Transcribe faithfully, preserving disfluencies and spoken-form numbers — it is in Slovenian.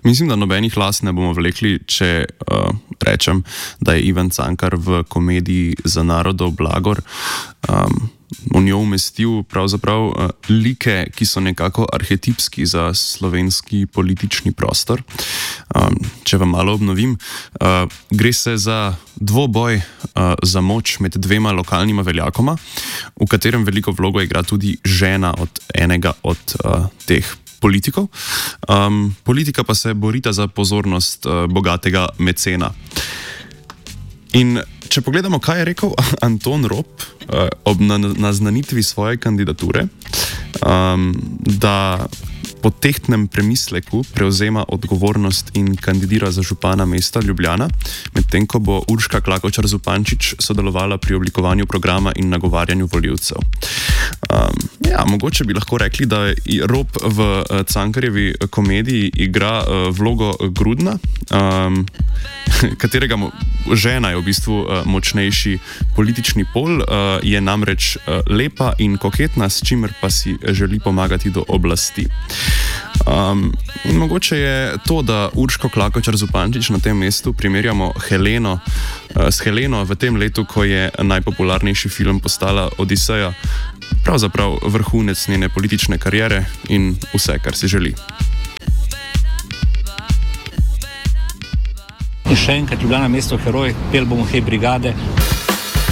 Mislim, da nobenih las ne bomo vlekli, če uh, rečem, da je Ivan Cankar v komediji Za narodov blagor um, v njo umestil pravzaprav uh, like, ki so nekako arhetipski za slovenski politični prostor. Um, če vam malo obnovim, uh, gre se za dvoboj uh, za moč med dvema lokalnima veljakoma, v katerem veliko vlogo igra tudi žena od enega od uh, teh politikov. Um, politika pa se borita za pozornost uh, bogatega mecena. In če pogledamo, kaj je rekel Anton Rop uh, ob naznanitvi svoje kandidature, um, da po tehtnem premisleku prevzema odgovornost in kandidira za župana mesta Ljubljana, medtem ko bo Urška Klakočar Zupančič sodelovala pri oblikovanju programa in nagovarjanju volivcev. Um, ja, mogoče bi lahko rekli, da Rop v uh, Cankarjevi komediji igra uh, vlogo Grudna, um, katerega mo- žena je v bistvu uh, močnejši politični pol, uh, je namreč uh, lepa in koketna, s čimer pa si želi pomagati do oblasti. Um, in mogoče je to, da Urško Klakočar Zupančič na tem mestu primerjamo Heleno, uh, s Heleno v tem letu, ko je najpopularnejši film postala Odiseja, pravzaprav vrhunec njene politične kariere in vse, kar si želi. In še enkrat, Ljubljana mesto heroj, pel bomo Hej brigade.